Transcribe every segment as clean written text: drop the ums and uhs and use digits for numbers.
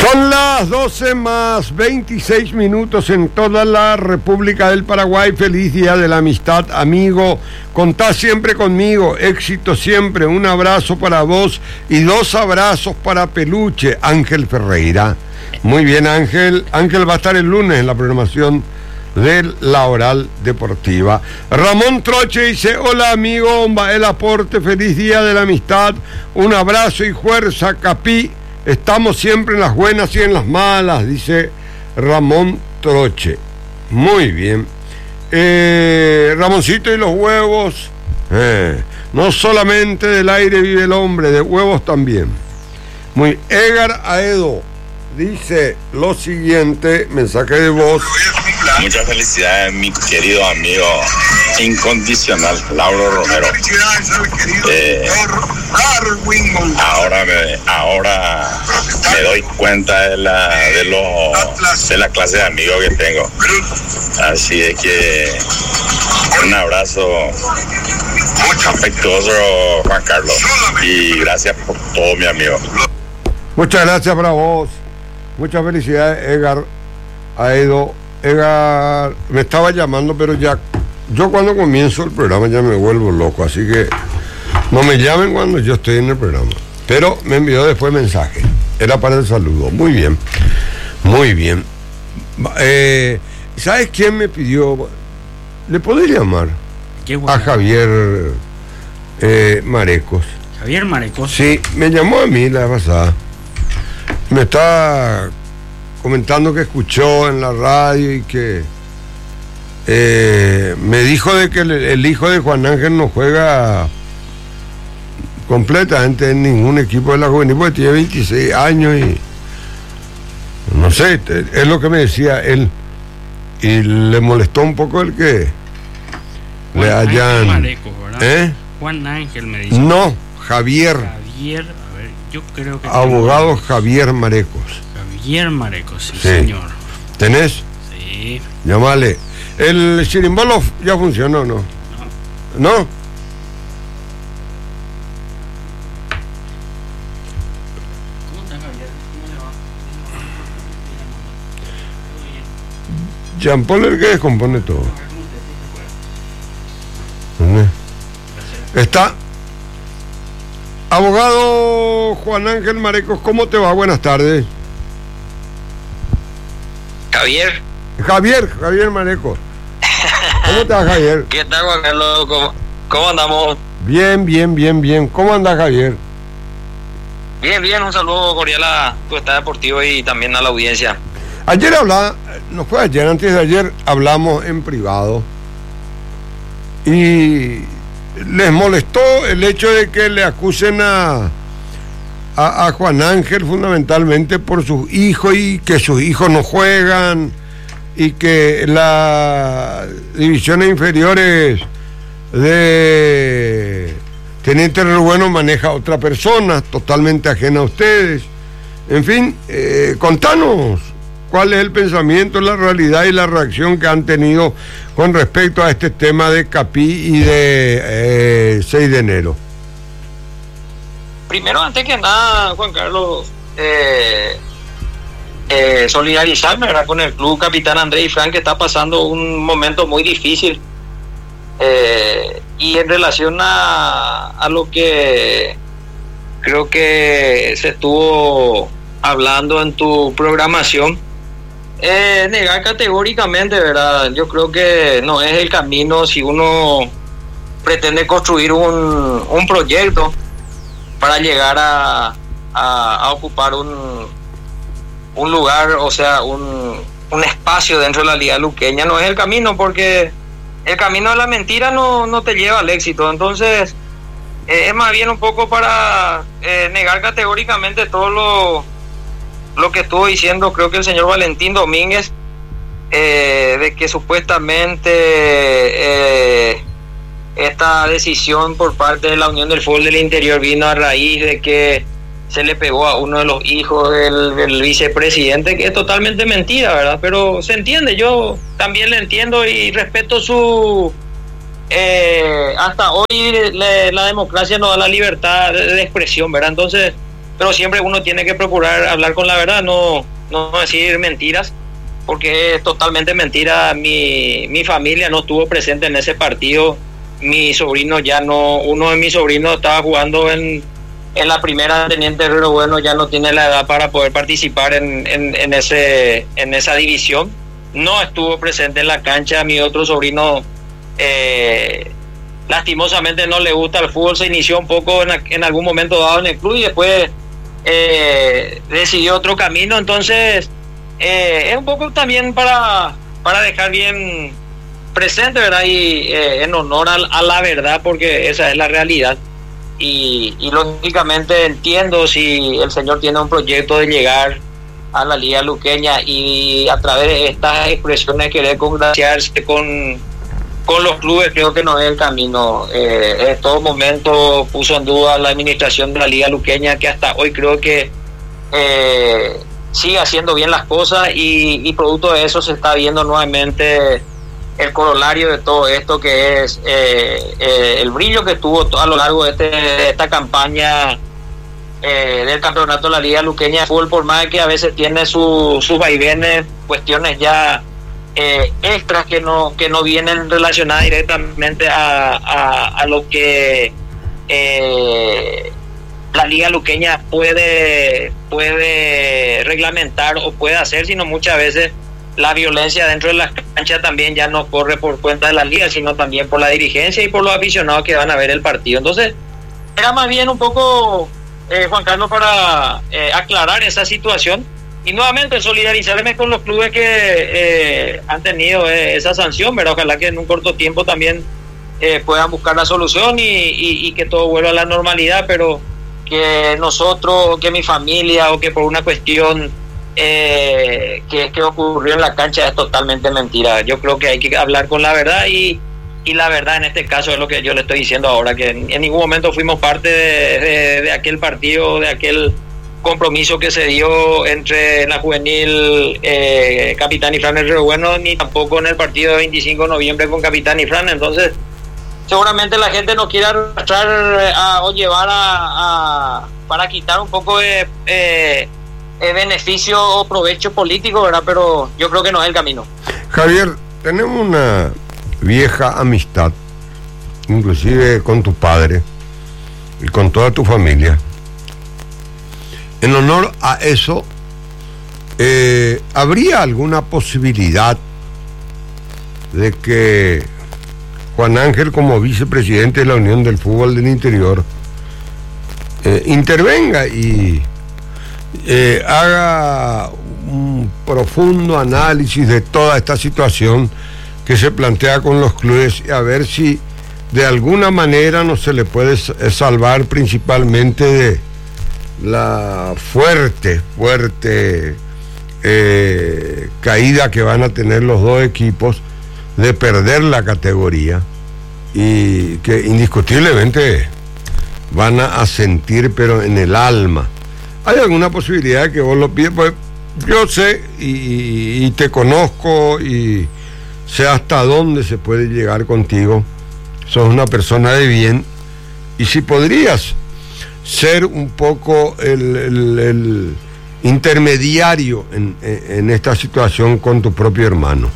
Son las 12 más 26 minutos en toda la República del Paraguay. Feliz Día de la Amistad, amigo. Contá siempre conmigo, éxito siempre. Un abrazo para vos y 2 abrazos para Peluche, Ángel Ferreira. Muy bien, Ángel. Ángel va a estar el lunes en la programación de La Oral Deportiva. Ramón Troche dice: hola amigo, el aporte, feliz Día de la Amistad. Un abrazo y fuerza, Capí. Estamos siempre en las buenas y en las malas, dice Ramón Troche. Muy bien. Ramoncito y los huevos. No solamente del aire vive el hombre, de huevos también. Muy. Edgar Aedo dice lo siguiente, mensaje de voz. Muchas felicidades, mi querido amigo incondicional, Lauro Romero. Ahora me doy cuenta de la clase de amigos que tengo. Así es que un abrazo afectuoso, Juan Carlos, y gracias por todo, mi amigo. Muchas gracias para vos. Muchas felicidades, Edgar Aedo. Edgar me estaba llamando, pero ya yo cuando comienzo el programa ya me vuelvo loco, así que no me llamen cuando yo estoy en el programa. Pero me envió después mensaje, era para el saludo. Muy bien, muy bien. ¿Sabes quién me pidió? ¿Le podés llamar? A Javier Marecos. Javier Marecos. Sí, me llamó a mí la pasada. Me está comentando que escuchó en la radio y que me dijo de que el hijo de Juan Ángel no juega completamente en ningún equipo de la juvenil porque tiene 26 años y no sé, es lo que me decía él, y le molestó un poco el que Juan le hayan Marecos, ¿verdad? Juan Ángel me dice. No, Javier, a ver, yo creo que abogado Javier Marecos. Javier Marecos, sí, señor. ¿Tenés? Sí. Llámale. ¿El chirimbolo ya funcionó, no? ¿No? ¿Cómo está Javier? Jean Paul es el que descompone todo. Está. Abogado Juan Ángel Marecos, ¿cómo te va? Buenas tardes. Javier Marecos. ¿Cómo te va, Javier? ¿Qué tal, Juan Carlos? ¿Cómo andamos? Bien. ¿Cómo anda, Javier? Bien, un saludo cordial a tu estado deportivo y también a la audiencia. Ayer antes de ayer hablamos en privado y les molestó el hecho de que le acusen a Juan Ángel fundamentalmente por sus hijos y que sus hijos no juegan y que las divisiones inferiores de Teniente Rebueno maneja a otra persona totalmente ajena a ustedes. En fin, contanos cuál es el pensamiento, la realidad y la reacción que han tenido con respecto a este tema de Capí y de 6 de enero. Primero, antes que nada, Juan Carlos, solidarizarme, ¿verdad?, con el club Capitán Andrés y Frank, que está pasando un momento muy difícil. Y en relación a lo que creo que se estuvo hablando en tu programación, negar categóricamente, ¿verdad? Yo creo que no es el camino si uno pretende construir un proyecto para llegar a ocupar un lugar, o sea, un espacio dentro de la Liga Luqueña. No es el camino, porque el camino de la mentira no te lleva al éxito. Entonces, es más bien un poco para negar categóricamente todo lo que estuvo diciendo, creo que el señor Valentín Domínguez, de que supuestamente esta decisión por parte de la Unión del Fútbol del Interior vino a raíz de que se le pegó a uno de los hijos del vicepresidente, que es totalmente mentira, ¿verdad? Pero se entiende, yo también le entiendo y respeto su... hasta hoy la democracia nos da la libertad de expresión, ¿verdad? Entonces, pero siempre uno tiene que procurar hablar con la verdad, no decir mentiras, porque es totalmente mentira. Mi familia no estuvo presente en ese partido. Mi sobrino ya no, uno de mis sobrinos estaba jugando en la primera Teniente Herrero Bueno, ya no tiene la edad para poder participar en esa división. No estuvo presente en la cancha. Mi otro sobrino lastimosamente no le gusta el fútbol, se inició un poco en algún momento dado en el club y después decidió otro camino. Entonces es un poco también para dejar bien presente, ¿verdad? Y en honor a la verdad, porque esa es la realidad. Y lógicamente entiendo si el señor tiene un proyecto de llegar a la Liga Luqueña y a través de estas expresiones querer congraciarse con los clubes, creo que no es el camino. En todo momento puso en duda la administración de la Liga Luqueña, que hasta hoy creo que sigue haciendo bien las cosas, y producto de eso se está viendo nuevamente el corolario de todo esto, que es el brillo que tuvo a lo largo de esta campaña del campeonato de la Liga Luqueña de Fútbol, por más que a veces tiene sus vaivenes, cuestiones ya extras que no vienen relacionadas directamente a lo que la Liga Luqueña puede reglamentar o puede hacer, sino muchas veces la violencia dentro de las canchas también ya no corre por cuenta de la liga, sino también por la dirigencia y por los aficionados que van a ver el partido. Entonces era más bien un poco, Juan Carlos, para aclarar esa situación y nuevamente solidarizarme con los clubes que han tenido esa sanción, pero ojalá que en un corto tiempo también puedan buscar la solución y que todo vuelva a la normalidad, pero que nosotros, que mi familia, o que por una cuestión que ocurrió en la cancha es totalmente mentira. Yo creo que hay que hablar con la verdad, y la verdad en este caso es lo que yo le estoy diciendo ahora, que en ningún momento fuimos parte de aquel partido, de aquel compromiso que se dio entre la juvenil Capitán y Fran Herrero Bueno, ni tampoco en el partido de 25 de noviembre con Capitán y Fran. Entonces seguramente la gente nos quiere arrastrar o llevar para quitar un poco de beneficio o provecho político, ¿verdad? Pero yo creo que no es el camino. Javier, tenemos una vieja amistad, inclusive con tu padre y con toda tu familia. En honor a eso, ¿habría alguna posibilidad de que Juan Ángel, como vicepresidente de la Unión del Fútbol del Interior, intervenga y haga un profundo análisis de toda esta situación que se plantea con los clubes, y a ver si de alguna manera no se le puede salvar, principalmente de la fuerte caída que van a tener los dos equipos, de perder la categoría, y que indiscutiblemente van a sentir, pero en el alma. ¿Hay alguna posibilidad de que vos lo pidas? Pues yo sé y te conozco y sé hasta dónde se puede llegar contigo. Sos una persona de bien, y si podrías ser un poco el intermediario en esta situación con tu propio hermano.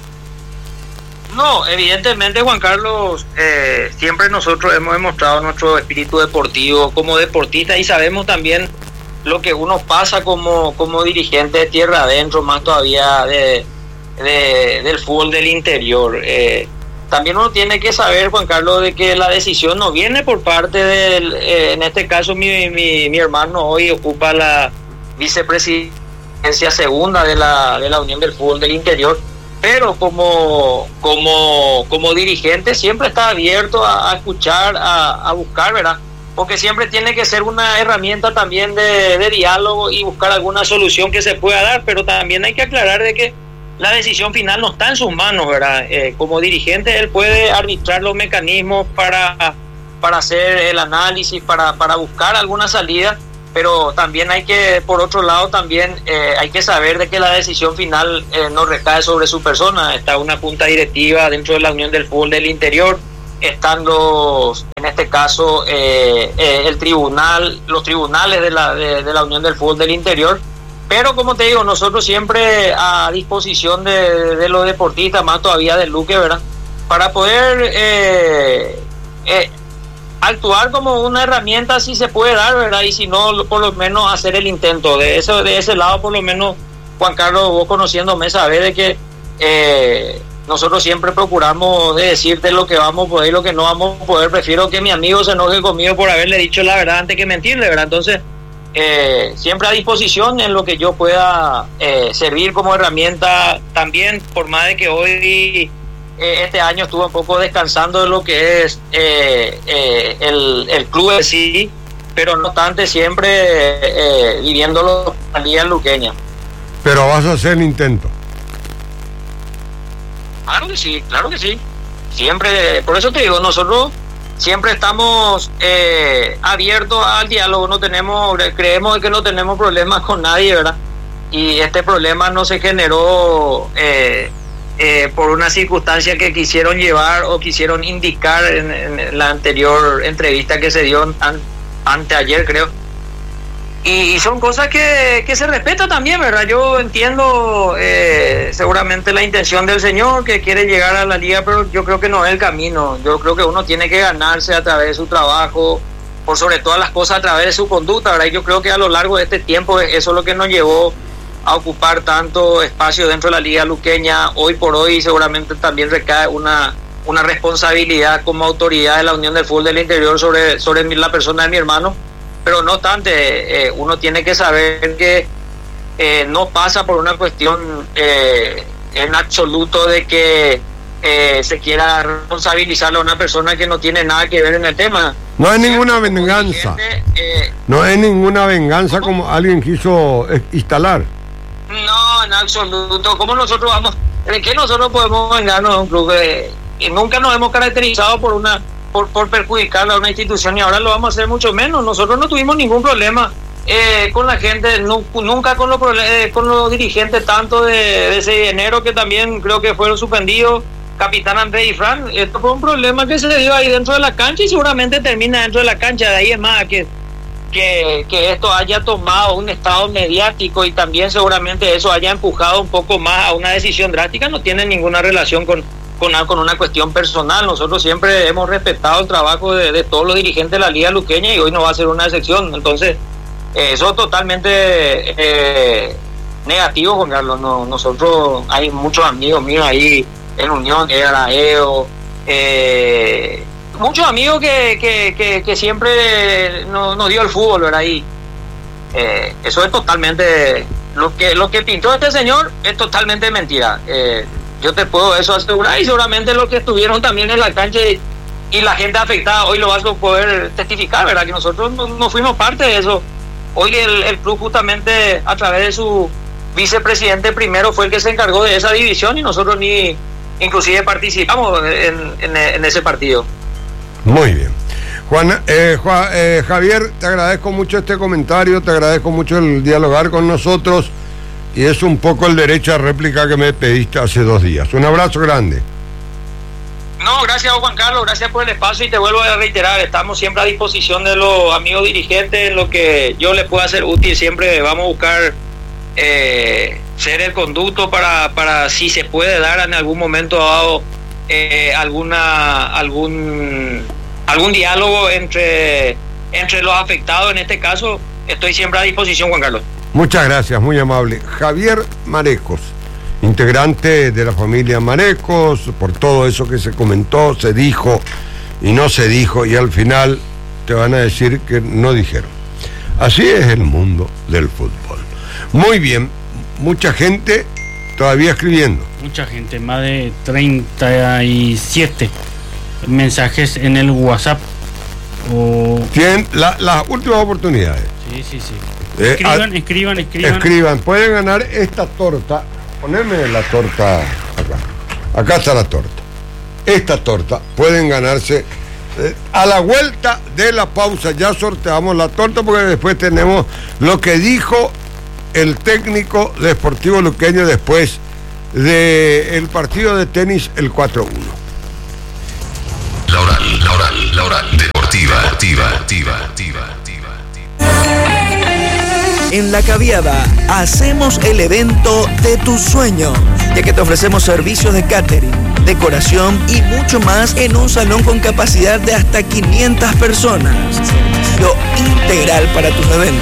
No, evidentemente, Juan Carlos, siempre nosotros hemos demostrado nuestro espíritu deportivo como deportista, y sabemos también lo que uno pasa como dirigente de tierra adentro, más todavía del fútbol del interior. También uno tiene que saber, Juan Carlos, de que la decisión no viene por parte en este caso mi hermano hoy ocupa la vicepresidencia segunda de la Unión del Fútbol del Interior, pero como dirigente siempre está abierto a escuchar, a buscar, ¿verdad? Porque siempre tiene que ser una herramienta también de diálogo y buscar alguna solución que se pueda dar, pero también hay que aclarar de que la decisión final no está en sus manos, ¿verdad? Como dirigente él puede arbitrar los mecanismos para hacer el análisis, para buscar alguna salida, pero también hay que, por otro lado, también hay que saber de que la decisión final no recae sobre su persona. Está una junta directiva dentro de la Unión del Fútbol del Interior, están en este caso, el tribunal, los tribunales de la Unión del Fútbol del Interior. Pero como te digo, nosotros siempre a disposición de los deportistas, más todavía del Luque, ¿verdad? Para poder actuar como una herramienta si se puede dar, ¿verdad? Y si no, por lo menos hacer el intento. De ese lado, por lo menos, Juan Carlos, vos conociéndome, sabés de que nosotros siempre procuramos de decirte lo que vamos a poder y lo que no vamos a poder. Prefiero que mi amigo se enoje conmigo por haberle dicho la verdad antes que mentirle, ¿verdad? Entonces, siempre a disposición en lo que yo pueda servir como herramienta también, por más de que hoy este año estuve un poco descansando de lo que es el club en sí, pero no obstante siempre viviéndolo en la liga luqueña. Pero vas a hacer el intento. Claro que sí. Siempre, por eso te digo, nosotros siempre estamos abiertos al diálogo. Creemos que no tenemos problemas con nadie, ¿verdad? Y este problema no se generó por una circunstancia que quisieron llevar o quisieron indicar en la anterior entrevista que se dio anteayer, creo. Y son cosas que se respetan también, ¿verdad? Yo entiendo seguramente la intención del señor que quiere llegar a la liga, pero yo creo que no es el camino. Yo creo que uno tiene que ganarse a través de su trabajo, por sobre todas las cosas a través de su conducta, ¿verdad? Y yo creo que a lo largo de este tiempo eso es lo que nos llevó a ocupar tanto espacio dentro de la liga luqueña. Hoy por hoy seguramente también recae una responsabilidad como autoridad de la Unión del Fútbol del Interior sobre la persona de mi hermano. Pero no obstante, uno tiene que saber que no pasa por una cuestión en absoluto de que se quiera responsabilizar a una persona que no tiene nada que ver en el tema. No es ninguna venganza. No es ninguna venganza como alguien quiso instalar. No, en absoluto. ¿Cómo nosotros vamos? ¿En qué nosotros podemos vengarnos a un club? Nunca nos hemos caracterizado por perjudicar a una institución y ahora lo vamos a hacer mucho menos. Nosotros no tuvimos ningún problema con la gente, nunca con los dirigentes, tanto de ese enero que también creo que fueron suspendidos, Capitán Andrés y Fran. Esto fue un problema que se dio ahí dentro de la cancha y seguramente termina dentro de la cancha. De ahí es más que esto haya tomado un estado mediático y también seguramente eso haya empujado un poco más a una decisión drástica. No tiene ninguna relación con una cuestión personal. Nosotros siempre hemos respetado el trabajo de todos los dirigentes de la liga luqueña y hoy no va a ser una excepción. Entonces eso es totalmente negativo, Juan Carlos. Nosotros hay muchos amigos míos ahí en Unión, EO, muchos amigos que siempre nos dio el fútbol, ¿verdad? Y eso es totalmente lo que pintó este señor es totalmente mentira. Yo te puedo eso asegurar y seguramente los que estuvieron también en la cancha y la gente afectada hoy lo vas a poder testificar, ¿verdad? Que nosotros no fuimos parte de eso. Hoy el club justamente a través de su vicepresidente primero fue el que se encargó de esa división y nosotros inclusive participamos en ese partido. Muy bien. Javier, te agradezco mucho este comentario, te agradezco mucho el dialogar con nosotros. Y es un poco el derecho a réplica que me pediste hace 2 días. Un abrazo grande. No, gracias Juan Carlos, gracias por el espacio y te vuelvo a reiterar, estamos siempre a disposición de los amigos dirigentes, en lo que yo les pueda ser útil, siempre vamos a buscar ser el conducto para si se puede dar en algún momento dado algún diálogo entre los afectados. En este caso estoy siempre a disposición, Juan Carlos. Muchas gracias, muy amable. Javier Marecos, integrante de la familia Marecos, por todo eso que se comentó, se dijo y no se dijo, y al final te van a decir que no dijeron. Así es el mundo del fútbol. Muy bien, mucha gente todavía escribiendo. Mucha gente, más de 37 mensajes en el WhatsApp. Tienen las últimas oportunidades. Sí. Escriban. Pueden ganar esta torta. Poneme la torta acá. Acá está la torta. Esta torta pueden ganarse a la vuelta de la pausa. Ya sorteamos la torta porque después tenemos lo que dijo el técnico de Sportivo Luqueño después del partido de tenis, el 4-1. La Oral. La hora deportiva. En La Caviada hacemos el evento de tus sueños, ya que te ofrecemos servicios de catering, decoración y mucho más en un salón con capacidad de hasta 500 personas. Servicio integral para tus eventos.